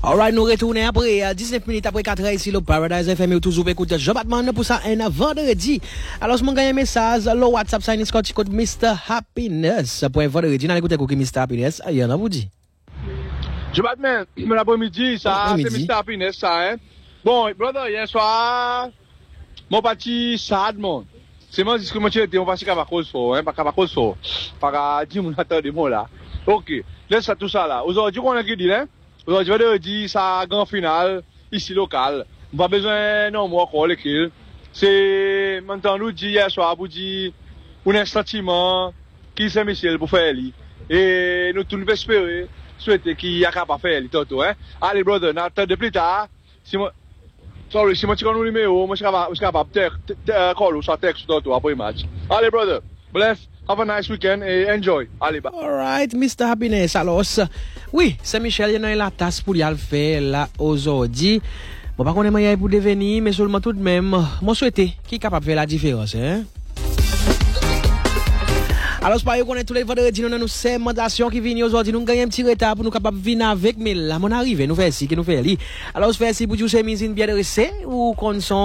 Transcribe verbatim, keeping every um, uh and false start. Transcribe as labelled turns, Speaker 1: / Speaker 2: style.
Speaker 1: Alright, nous retournons après dix-neuf minutes après quatre heures ici le Paradise F M. Toujours écoute Joe Batman pour ça un vendredi. Alors, si vous avez un message, le WhatsApp, c'est Scotty code mister Happiness. Pour un vendredi, on écoute quoi mister Happiness. Aïe, on a vous dit.
Speaker 2: Joe Batman, l'après-midi, ça, c'est mister Happiness, ça, hein. Bon, brother, hier soir, mon parti sad, mon. C'est moi, ce que moi, tu étais, on va se faire cause fort, hein, pas faire cause fort. Pas dire mon attend de moi là. Ok, laisse ça tout ça là. Aujourd'hui, on a dit, hein. Aujourd'hui, je vais dire, ça, grand final, ici local. On n'a pas besoin, non, moi, encore l'équipe. C'est, maintenant, nous dit hier soir, pour dire, on a un sentiment, qui c'est Michel pour faire lui. Et nous, tous nous espérer, souhaiter qu'il y a capable de faire lui, toto, hein. Allez, brother, n'attends de plus tard. Si moi, sorry, si moi, tu connais le numéro, moi, je suis capable de te call ou soit texte, toto, après le match. Allez, brother, bless. Have a nice weekend et enjoy. Allez, bye.
Speaker 1: Alright, mister Happiness. Alors, oui, c'est Michel, il y a la tasse pour y aller faire là aujourd'hui. Bon, pas qu'on est moyen pour devenir, mais seulement tout de même, moi souhaiter qui est capable de faire la différence, hein. Alors, c'est pas qu'on est tous les vendredis, nous avons une segmentation qui vient aujourd'hui, nous gagnons un petit retard pour nous capables de venir avec, mais là, mon arrivé, nous faisons ci, qui nous fait li. Alors, je fais ci pour dire que c'est bien dressé ou qu'on sont